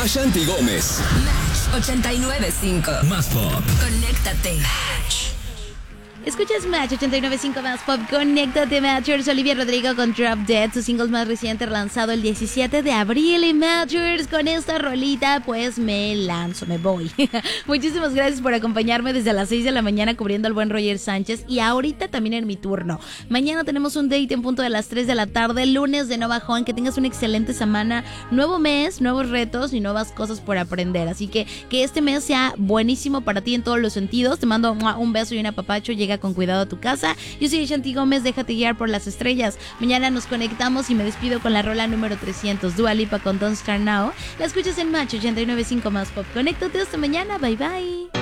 Ashanti Gómez. Match 89.5. Más pop. Conéctate. Escuchas Match 89.5 Más Pop, conéctate Matchers. Olivia Rodrigo con Drop Dead, su single más reciente lanzado el 17 de abril. Y Matchers, con esta rolita pues me lanzo, me voy. Muchísimas gracias por acompañarme desde las 6 de la mañana cubriendo al buen Roger Sánchez. Y ahorita también en mi turno. Mañana tenemos un date en punto de las 3 de la tarde, lunes de no bajón. Que tengas una excelente semana, nuevo mes, nuevos retos y nuevas cosas por aprender. Así que este mes sea buenísimo para ti en todos los sentidos. Te mando un beso y un apapacho. Llega con cuidado a tu casa. Yo soy Ashanti Gómez, déjate guiar por las estrellas. Mañana nos conectamos y me despido con la rola número 300, Dua Lipa con Don't Start Now. La escuchas en Match 89.5 Más Pop. Conéctate hasta mañana, bye bye.